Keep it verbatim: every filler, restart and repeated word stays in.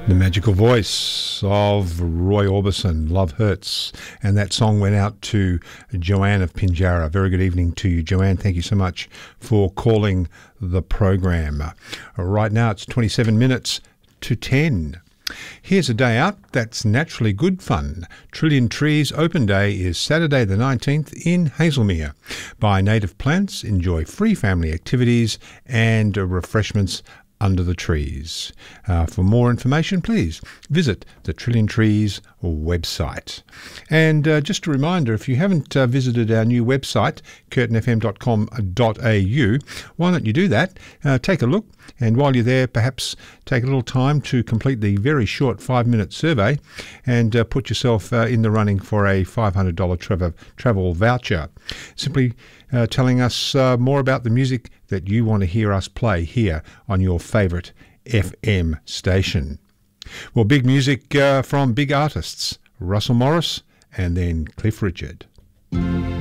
The magical voice of Roy Orbison, Love Hurts. And that song went out to Joanne of Pinjarra. Very good evening to you, Joanne. Thank you so much for calling the program. Right now it's twenty-seven minutes to ten. Here's a day out that's naturally good fun. Trillion Trees Open Day is Saturday the nineteenth in Hazelmere. Buy native plants, enjoy free family activities and refreshments under the trees. Uh, for more information, please visit the Trillion Trees website. And uh, just a reminder, if you haven't uh, visited our new website, curtin f m dot com dot a u, why don't you do that? Uh, take a look, and while you're there, perhaps take a little time to complete the very short five-minute survey and uh, put yourself uh, in the running for a five hundred dollars travel, travel voucher. Simply uh, telling us uh, more about the music that you want to hear us play here on your favourite F M station. Well, big music uh, from big artists, Russell Morris and then Cliff Richard.